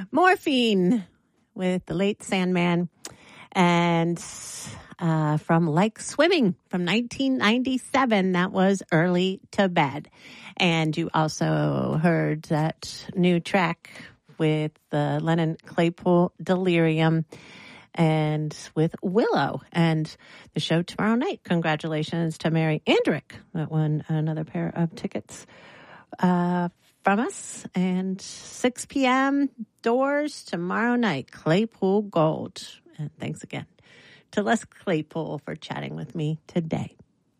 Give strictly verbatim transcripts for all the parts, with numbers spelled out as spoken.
Morphine with the late Sandman. And uh, from Like Swimming from nineteen ninety-seven, that was Early to Bed. And you also heard that new track with the Lennon Claypool, Delirium, and with Willow. And the show tomorrow night. Congratulations to Mary Andrick that won another pair of tickets uh, from us. And six p.m. doors tomorrow night, Claypool Gold. And thanks again to Les Claypool for chatting with me today.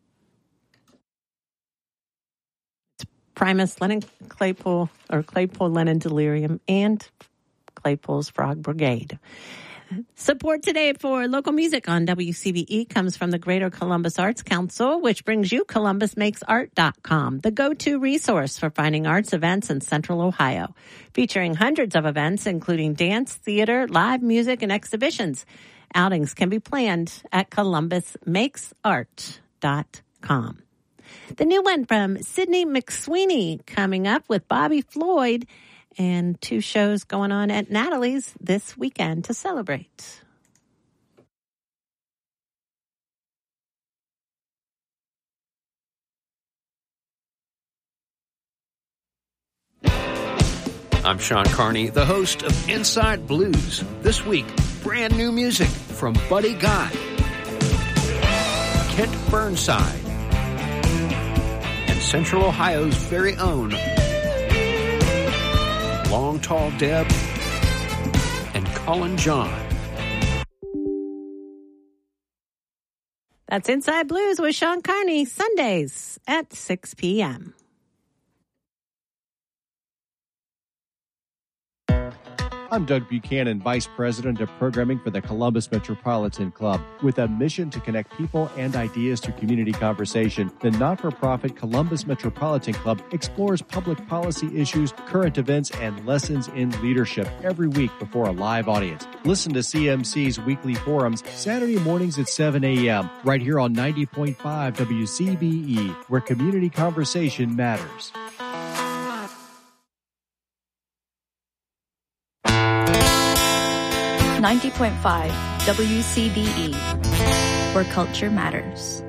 It's Primus, Lennon Claypool, or Claypool, Lennon Delirium, and Claypool's Frog Brigade. Support today for local music on W C B E comes from the Greater Columbus Arts Council, which brings you Columbus Makes Art dot com, the go-to resource for finding arts events in Central Ohio, featuring hundreds of events, including dance, theater, live music, and exhibitions. Outings can be planned at Columbus Makes Art dot com. The new one from Sydney McSweeney coming up with Bobby Floyd, and two shows going on at Natalie's this weekend to celebrate. I'm Sean Carney, the host of Inside Blues. This week, brand new music from Buddy Guy, Kent Burnside, and Central Ohio's very own Long Tall Deb and Colin John. That's Inside Blues with Sean Carney, Sundays at six p.m. I'm Doug Buchanan, Vice President of Programming for the Columbus Metropolitan Club. With a mission to connect people and ideas through community conversation, the not-for-profit Columbus Metropolitan Club explores public policy issues, current events, and lessons in leadership every week before a live audience. Listen to C M C's weekly forums Saturday mornings at seven a.m. right here on ninety point five W C B E, where community conversation matters. ninety point five W C B E, where culture matters.